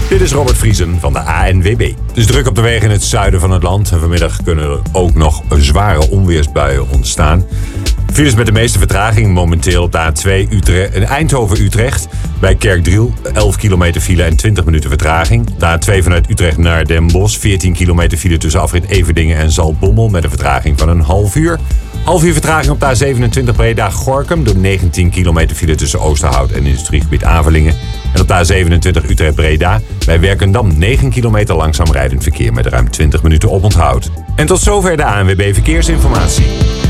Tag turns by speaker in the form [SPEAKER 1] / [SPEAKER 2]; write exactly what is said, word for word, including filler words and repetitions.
[SPEAKER 1] Dit is Robert Vriesen van de A N W B. Het is druk op de wegen in het zuiden van het land. En vanmiddag kunnen er ook nog zware onweersbuien ontstaan. Files met de meeste vertraging momenteel op de A twee Utrecht, Eindhoven-Utrecht. Bij Kerkdriel, elf kilometer file en twintig minuten vertraging. De A twee vanuit Utrecht naar Den Bosch, veertien kilometer file tussen afrit Everdingen en Zaltbommel met een vertraging van een half uur. Half uur vertraging op de A zevenentwintig Breda-Gorkum door negentien kilometer file tussen Oosterhout en industriegebied Avelingen. En op de A zevenentwintig Utrecht-Breda bij Werkendam negen kilometer langzaam rijdend verkeer met ruim twintig minuten oponthoud. En tot zover de A N W B Verkeersinformatie.